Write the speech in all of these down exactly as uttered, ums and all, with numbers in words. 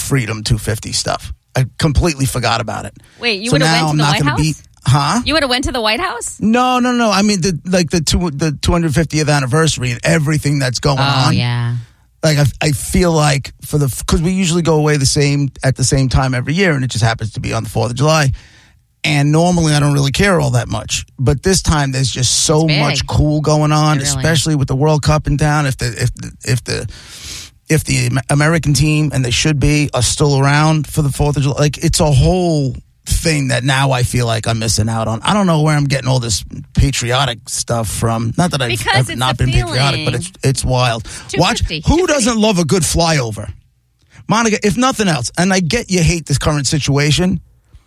Freedom two fifty stuff. I completely forgot about it. Wait, you so would have went to I'm the not White gonna House? Be, huh? You would have went to the White House? No, no, no. I mean, the, like the two, the two hundred fiftieth anniversary and everything that's going oh, on. Oh, yeah. Like, I, I feel like for the, because we usually go away the same, at the same time every year, and it just happens to be on the fourth of July. And normally I don't really care all that much. But this time there's just so much cool going on, really. Especially with the World Cup in town. If the, if the, if the, if the American team, and they should be, are still around for the fourth of July, like, it's a whole thing that now I feel like I'm missing out on. I don't know where I'm getting all this patriotic stuff from. Not that I've because ever not been feeling. patriotic, but it's it's wild. Watch, who doesn't love a good flyover? Monica, if nothing else, and I get you hate this current situation,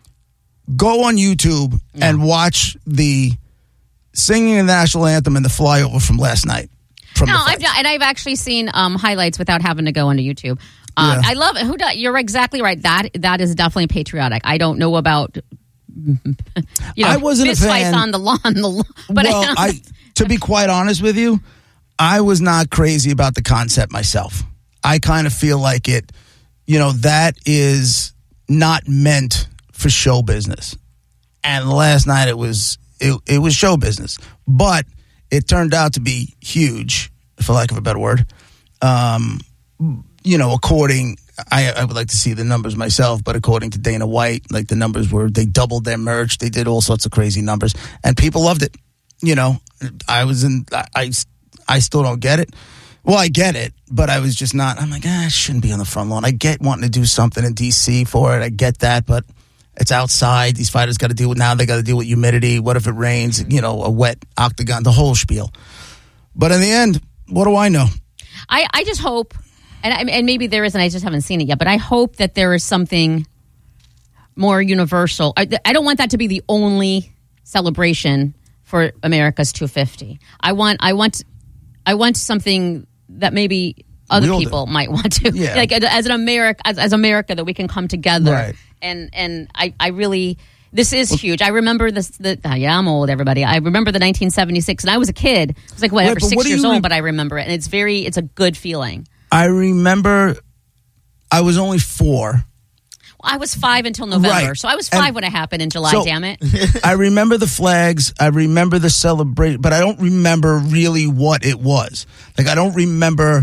go on YouTube yeah. and watch the singing the national anthem and the flyover from last night. From no, I've done, and I've actually seen um, highlights without having to go onto YouTube. Um, yeah. I love it. Who does, you're exactly right. That that is definitely patriotic. I don't know about you know I wasn't fist a fan. fights on the lawn. The lawn but well, I, I to be quite honest with you, I was not crazy about the concept myself. I kind of feel like it. You know, that is not meant for show business. And last night it was it, it was show business, but it turned out to be huge, for lack of a better word. Um, you know, according, I, I would like to see the numbers myself, but according to Dana White, like the numbers were, they doubled their merch. They did all sorts of crazy numbers, and people loved it. You know, I was in, I, I still don't get it. Well, I get it, but I was just not, I'm like, ah, I shouldn't be on the front lawn. I get wanting to do something in D C for it. I get that, but it's outside. These fighters got to deal with, now they got to deal with humidity. What if it rains? You know, a wet octagon, the whole spiel. But in the end, what do I know? I, I just hope, and, I, and maybe there isn't, I just haven't seen it yet, but I hope that there is something more universal. I, I don't want that to be the only celebration for America's two fifty. I want, I want, I want something that maybe other Real people it. might want to, yeah. like as an America, as, as America, that we can come together. Right. And and I, I really, this is huge. I remember this, the, uh, yeah, I'm old, everybody. I remember the nineteen seventy-six, and I was a kid. I was like, whatever, Wait, six what years re- old, but I remember it. And it's very, it's a good feeling. I remember I was only four. Well, I was five until November. Right. So I was five and when it happened in July, so, damn it. I remember the flags. I remember the celebration, but I don't remember really what it was. Like, I don't remember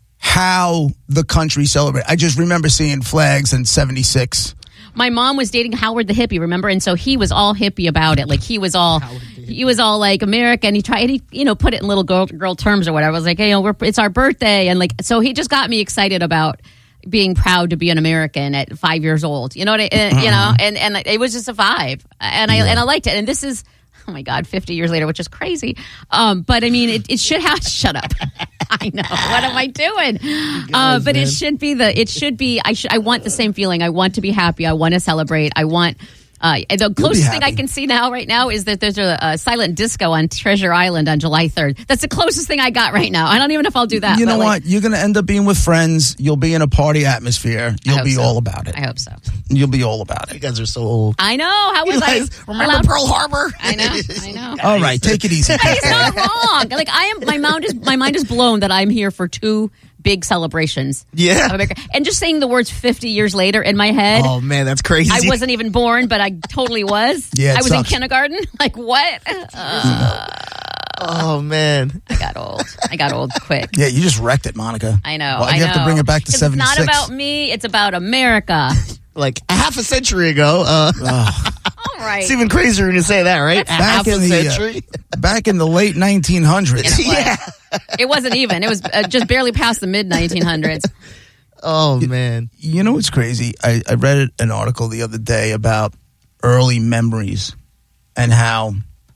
how the country celebrated. I just remember seeing flags in seventy-six. My mom was dating Howard the hippie, remember? And so he was all hippie about it. Like, he was all, he was all like America, and he tried, and he, you know, put it in little girl, girl terms or whatever. I was like, hey, you know, we're, it's our birthday. And like, so he just got me excited about being proud to be an American at five years old. You know what I, uh, you know, and, and it was just a vibe. And I, yeah. and I liked it. And this is, oh my God, fifty years later, which is crazy. Um, but I mean, it, it should have, shut up. I know. What am I doing? Guys, uh, but man. it should be the, it should be, I should, I want the same feeling. I want to be happy. I want to celebrate. I want, uh, the closest thing I can see now, right now, is that there's a, a silent disco on Treasure Island on July third. That's the closest thing I got right now. I don't even know if I'll do that. You know like, what? You're going to end up being with friends. You'll be in a party atmosphere. You'll be so. all about it. I hope so. You'll be all about it. You guys are so old. I know. How was I? Remember allowed? Pearl Harbor? I know. I know. All right. Take it easy. He's not wrong. Like, I am, my mind is, my mind is blown that I'm here for two big celebrations. Yeah. And just saying the words fifty years later in my head. Oh, man, that's crazy. I wasn't even born, but I totally was. Yeah, I was sucks. in kindergarten. Like, what? Uh, oh, man. I got old. I got old quick. Yeah, you just wrecked it, Monica. I know. Why'd I you know. have to bring it back to seventy-six? It's not about me. It's about America. Like half a century ago. Uh, oh. All right. It's even crazier when you say that, right? That's half back a in the, century. Uh, back in the late nineteen hundreds. You know, yeah. It wasn't even. It was uh, just barely past the mid nineteen hundreds. Oh, man. You know what's crazy? I, I read an article the other day about early memories and how,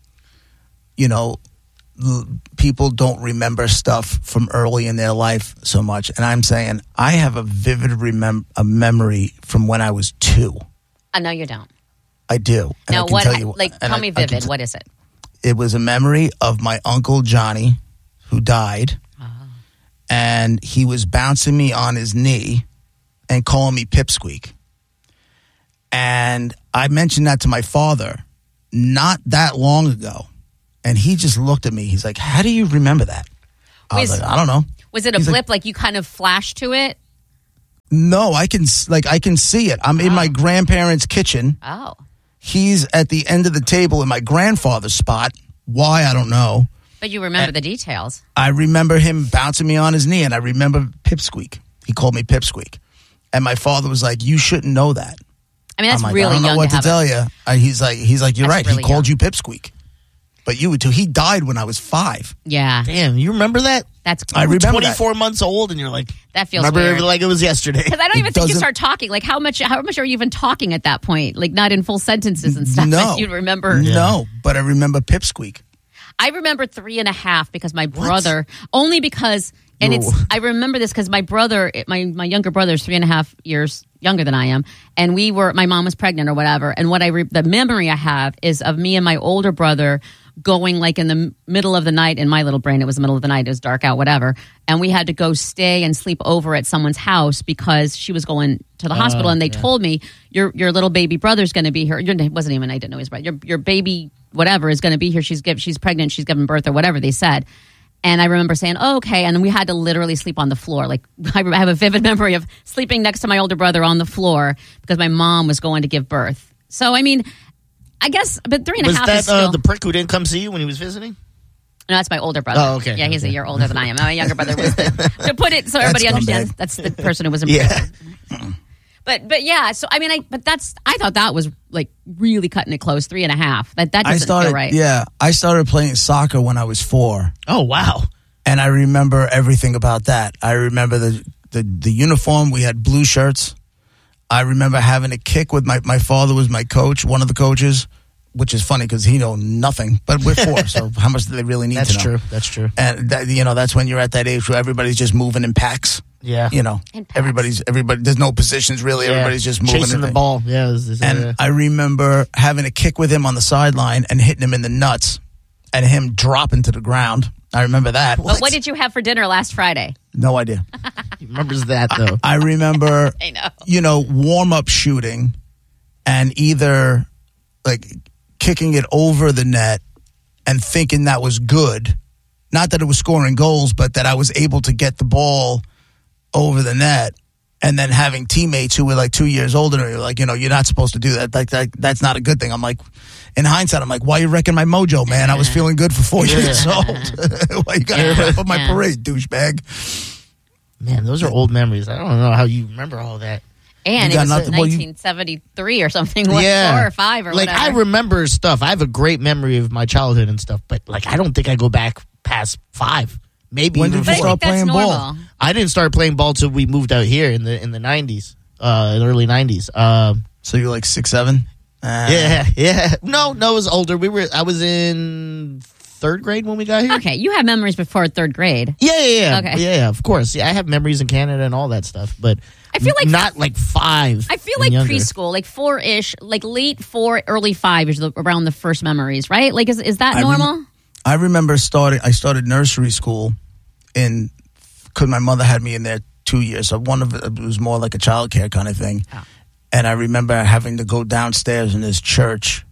you know, l- people don't remember stuff from early in their life so much. And I'm saying I have a vivid remem- a memory from when I was two. Uh, no, you don't. I do. And Now, I can what? tell you, like, and tell I- me I can vivid. t- What is it? It was a memory of my uncle Johnny, who died. And he was bouncing me on his knee and calling me Pipsqueak. And I mentioned that to my father not that long ago. And he just looked at me. He's like, how do you remember that? I was, Was- like, I don't know. Was it a He's blip? Like, like you kind of flashed to it? No, I can s- like I can see it. I'm in my grandparents' kitchen. Oh. He's at the end of the table in my grandfather's spot. Why, I don't know. But you remember the details. I remember him bouncing me on his knee, and I remember Pipsqueak. He called me Pipsqueak. And my father was like, you shouldn't know that. I mean, that's I'm like, really I don't know young what to to, have tell it. you. I, he's like, he's like, you're That's right. really he called young. you Pipsqueak. But you would too. He died when I was five. Yeah. Damn, you remember that? That's I You were remember twenty-four months old, and you're like, That feels remember weird. it like it was yesterday. Because I don't It even think you doesn't- start talking. Like, how much How much are you even talking at that point? Like, not in full sentences and stuff. No. You remember. No, but I remember Pipsqueak. I remember three and a half because my brother, only because, and it's, I remember this because my brother, my, my younger brother is three and a half years younger than I am. And we were, my mom was pregnant or whatever. And what I, re, the memory I have is of me and my older brother going like in the m- middle of the night. In my little brain, it was the middle of the night. It was dark out, whatever. And we had to go stay and sleep over at someone's house because she was going to the hospital. And they told me, your your little baby brother's going to be here. Your, it wasn't even, I didn't know he was right. Your, your baby, whatever, is going to be here. She's give, she's pregnant. She's giving birth or whatever they said. And I remember saying, oh, okay. And we had to literally sleep on the floor. Like, I have a vivid memory of sleeping next to my older brother on the floor because my mom was going to give birth. So, I mean, I guess, but three and a Was half that is still... uh, the prick who didn't come see you when he was visiting? No, that's my older brother. Oh, okay. Yeah, he's Okay. a year older than I am. My younger brother was the, to put it so everybody scumbag. understands, that's the person who was in Yeah. prison. But but yeah, so I mean, I but that's I thought that was like really cutting it close, three and a half. That that I doesn't started, feel right. yeah, I started playing soccer when I was four. Oh, wow. And I remember everything about that. I remember the, the, the uniform. We had blue shirts. I remember having a kick with my, my father was my coach, one of the coaches, which is funny because he know nothing, but we're four. So how much do they really need That's to know? true. That's true. And that, you know, that's when you're at that age where everybody's just moving in packs. Yeah. You know, In packs. everybody's, everybody, there's no positions really. Yeah. Everybody's just moving. Chasing in the there. ball. Yeah. it was- it was, And uh, I remember having a kick with him on the sideline and hitting him in the nuts and him dropping to the ground. I remember that. But what did you have for dinner last Friday? No idea. he remembers that, though. I remember, I know. you know, warm up shooting and either like kicking it over the net and thinking that was good. Not that it was scoring goals, but that I was able to get the ball over the net. And then having teammates who were like two years older than me, like, you know, you're not supposed to do that. Like, that that's not a good thing. I'm like, in hindsight, I'm like, why are you wrecking my mojo, man? I was feeling good for four years old. Why you got to wrap up my Yeah. parade, douchebag? Man, those are old memories. I don't know how you remember all that. And You it got was nothing- well, you- nineteen seventy-three or something. What, yeah. Four or five or like, whatever. I remember stuff. I have a great memory of my childhood and stuff, but, like, I don't think I go back past five. Maybe When even did But you I four. start think that's playing ball? normal. I didn't start playing ball till we moved out here in the in the nineties, uh, in the early nineties. Um, So you're like six, seven? Uh, yeah, yeah. No, no, it was older. We were. I was in third grade when we got here. Okay, you have memories before third grade. Yeah, yeah, yeah. Okay. Yeah, yeah, of course. Yeah, I have memories in Canada and all that stuff, but I feel like- not like five. I feel and like younger. preschool, like four-ish, like late four, early five is the, around the first memories, right? Like, is is that I rem- normal? I remember starting, I started nursery school in, because my mother had me in there two years. So one of it, it was more like a child care kind of thing. Oh. And I remember having to go downstairs in this church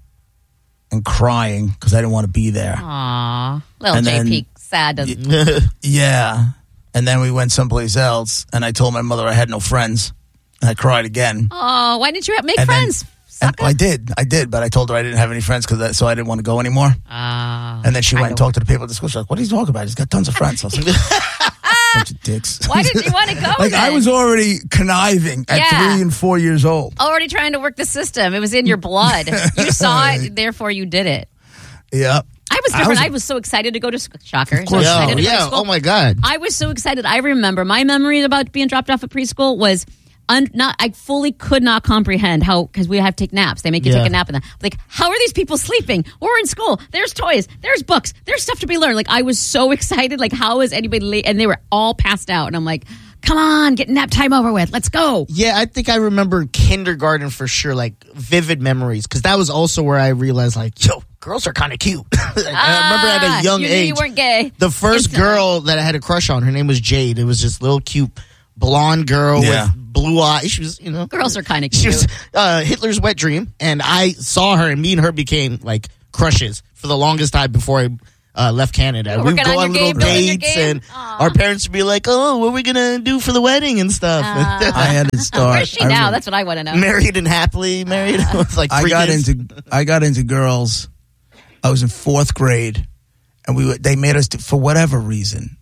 and crying because I didn't want to be there. Aw, little And J P, then- sad. To, Yeah. And then we went someplace else, and I told my mother I had no friends. And I cried again. oh, why didn't you have, make And then- friends? And Sucker. I did, I did, but I told her I didn't have any friends because so I didn't want to go anymore. Ah. And then she I went and know. talked to the people at the school. She's like, "What are you talking about? He's got tons of friends." I was like, "Bunch of dicks." Why didn't you want to go? Like then? I was already conniving at Yeah. three and four years old. already trying to work the system. It was in your blood. You saw it, therefore you did it. Yeah. I was I different. I was- was, so excited to go to school. Shocker. Of course so you Yo, excited to go to yeah. school. Oh my God. I was so excited. I remember my memory about being dropped off at preschool was un, not. I fully could not comprehend how, because we have to take naps. They make you Yeah. take a nap in that. Like, how are these people sleeping? We're in school. There's toys. There's books. There's stuff to be learned. Like, I was so excited. Like, how is anybody late? And they were all passed out. And I'm like, come on, get nap time over with. Let's go. Yeah, I think I remember kindergarten for sure, like vivid memories, because that was also where I realized, like, yo, girls are kind of cute. I remember at Ah, a young you knew age, you weren't gay. the first Instantly. girl that I had a crush on, her name was Jade. It was just little cute blonde girl Yeah. with blue eyes. She was, you know, Girls are kind of she cute. was uh, Hitler's wet dream, and I saw her, and me and her became like crushes for the longest time before I uh, left Canada. You're We'd working go on on your little game, building your dates, game? and Aw. our parents would be like, "Oh, what are we gonna do for the wedding and stuff?" I had to start. Where's she I now? remember- That's what I want to know. Married and happily married with like I three got kids. into I got into girls. I was in fourth grade, and we were, they made us do, for whatever reason.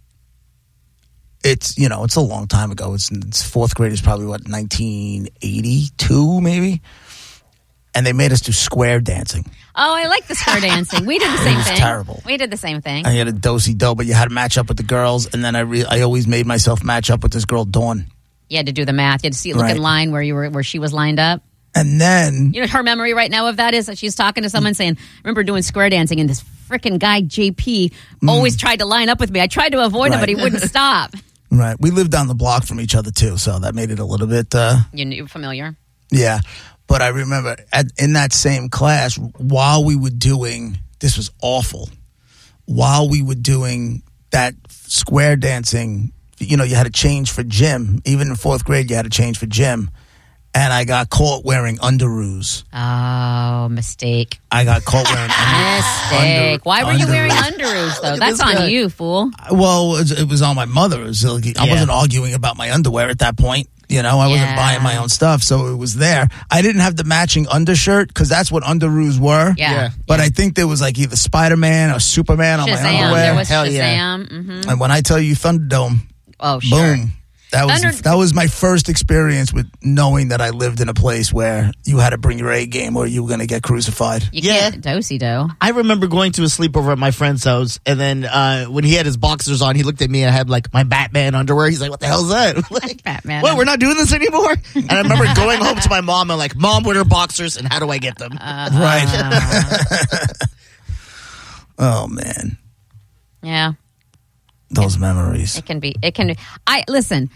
It's you know it's a long time ago. It's, it's fourth grade is probably what nineteen eighty-two maybe, and they made us do square dancing. Oh, I like the square dancing. We did the same was thing. terrible. We did the same thing. I had a do-si do, but you had to match up with the girls, and then I re- I always made myself match up with this girl Dawn, You had to do the math. You had to see look Right. in line where you were where she was lined up. and then You know, her memory right now of that is that she's talking to someone saying, "Remember doing square dancing?" And this freaking guy J P always tried to line up with me. I tried to avoid him, Right. but he wouldn't stop. right, we lived down the block from each other too, so that made it a little bit. Uh, You knew familiar. Yeah, but I remember at, in that same class, while we were doing, this was awful, while we were doing that square dancing, you know, you had to change for gym. Even in fourth grade, you had to change for gym. And I got caught wearing underoos. Oh, mistake. I got caught wearing underoos. Mistake. Why were you wearing underoos, though? at That's this on guy. you, fool. Well, it was, it was on my mother. It was like, I Yeah. wasn't arguing about my underwear at that point. You know, I wasn't Yeah. buying my own stuff, so it was there. I didn't have the matching undershirt because that's what underoos were. Yeah. Yeah. But I think there was like either Spider-Man or Superman on my Shazam. underwear. There was Hell yeah. Shazam. hmm And when I tell you Thunderdome, Oh, sure. boom. That was Thunder- that was my first experience with knowing that I lived in a place where you had to bring your A game or you were going to get crucified. You Yeah. can't do-si do. I remember going to a sleepover at my friend's house, and then uh, when he had his boxers on, he looked at me and I had like my Batman underwear. He's like, "What the hell is that?" like, Batman. What? We're not doing this anymore. And I remember going home to my mom and like, "Mom, what are boxers, and how do I get them?" Uh, Right. Oh man, Yeah. those memories. It can be. It can. I listen.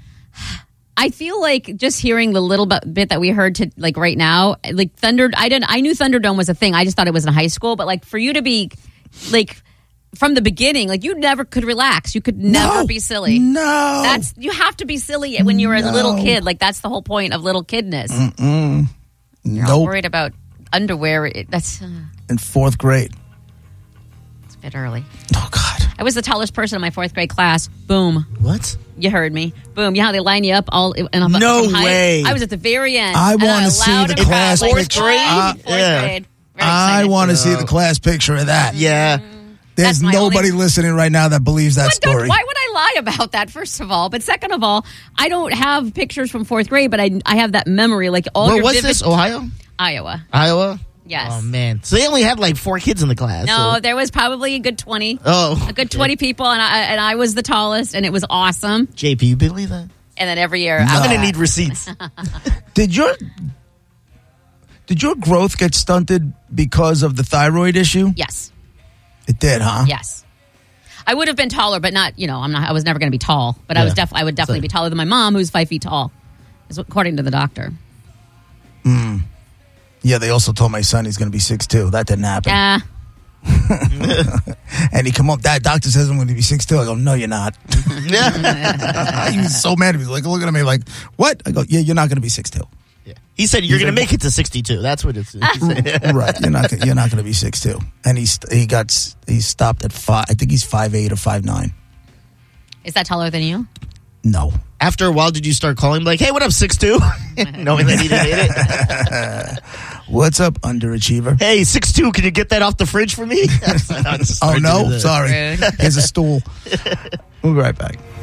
I feel like just hearing the little bit, bit that we heard to like right now, like Thunder. I didn't. I knew Thunderdome was a thing. I just thought it was in high school. But like for you to be like from the beginning, like you never could relax. You could never No. be silly. No, That's you have to be silly when you're a little No. kid. Like that's the whole point of little kidness. Mm. You're all nope. worried about underwear. It, that's uh, In fourth grade. it's a bit early. Oh God. I was the tallest person in my fourth grade class. Boom. What? You heard me. Boom. You know how they line you up all in a No from height? way. I was at the very end. I and wanna see allowed the to grab, class like, picture. fourth Uh, Fourth yeah. grade. Very I excited. want to see No. the class picture of that. Yeah. There's That's my nobody only- listening right now that believes that What don't- story. why would I lie about that, first of all? But second of all, I don't have pictures from fourth grade, but I, I have that memory. Like all Where your was vivid- this? Ohio? Iowa. Iowa? Yes. Oh man. So they only had like four kids in the class. No, so- there was probably a good twenty. Oh. A good twenty people, and I and I was the tallest, and it was awesome. J P, you believe that? And then every year, I'm I- gonna need receipts. Did your did your growth get stunted because of the thyroid issue? yes, It did, huh? yes. I would have been taller, but not. You know, I'm not. I was never going to be tall, but I was Yeah. def. I would definitely So- be taller than my mom, who's five feet tall, is according to the doctor. Yeah, they also told my son he's going to be six two. That didn't happen. Yeah. And he come up, that doctor says I'm going to be six two. I go, no, you're not. Yeah. He was so mad. He was like looking at me like, what? I go, yeah, you're not going to be six two. He said you're He's gonna like- make it to sixty-two. That's what it's. he said. Right. You're not gonna- you're not going to be six two. And he's he got s- he stopped at five. I think he's five eight or five nine. Is that taller than you? No. After a while, did you start calling him like, "Hey, what up, six two?" Knowing that he didn't hit it. What's up, underachiever? Hey, six two, can you get that off the fridge for me? Oh no, sorry. Rude. Here's a stool. We'll be right back.